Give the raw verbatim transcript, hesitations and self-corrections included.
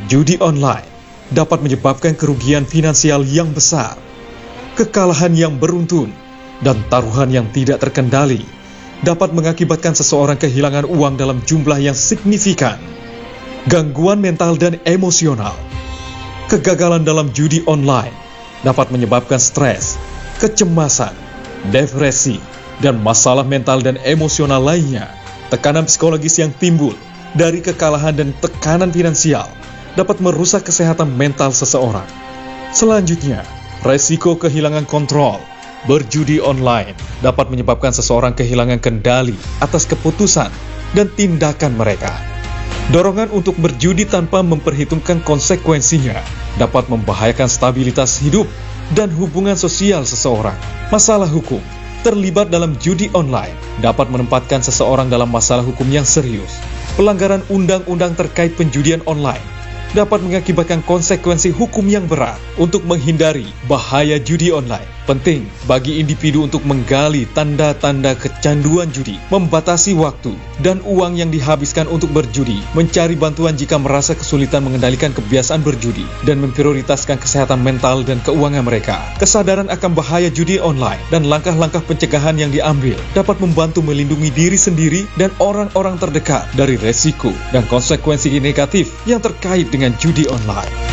Judi online dapat menyebabkan kerugian finansial yang besar, kekalahan yang beruntun, dan taruhan yang tidak terkendali dapat mengakibatkan seseorang kehilangan uang dalam jumlah yang signifikan. Gangguan mental dan emosional. Kegagalan dalam judi online dapat menyebabkan stres, kecemasan, depresi, dan masalah mental dan emosional lainnya. Tekanan psikologis yang timbul dari kekalahan dan tekanan finansial dapat merusak kesehatan mental seseorang. Selanjutnya, resiko kehilangan kontrol. Berjudi online dapat menyebabkan seseorang kehilangan kendali atas keputusan dan tindakan mereka. Dorongan untuk berjudi tanpa memperhitungkan konsekuensinya dapat membahayakan stabilitas hidup dan hubungan sosial seseorang. Masalah hukum. Terlibat dalam judi online dapat menempatkan seseorang dalam masalah hukum yang serius. Pelanggaran undang-undang terkait penjudian online dapat mengakibatkan konsekuensi hukum yang berat. Untuk menghindari bahaya judi online, penting bagi individu untuk menggali tanda-tanda kecanduan judi, membatasi waktu dan uang yang dihabiskan untuk berjudi, mencari bantuan jika merasa kesulitan mengendalikan kebiasaan berjudi, dan memprioritaskan kesehatan mental dan keuangan mereka. Kesadaran akan bahaya judi online dan langkah-langkah pencegahan yang diambil dapat membantu melindungi diri sendiri dan orang-orang terdekat dari resiko dan konsekuensi negatif yang terkait dengan judi online.